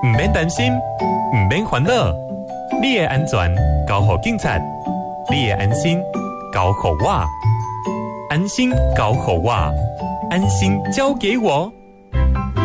免担心，唔免烦恼，你的安全交予警察，你的安心交予我，安心交予我，安心交给我。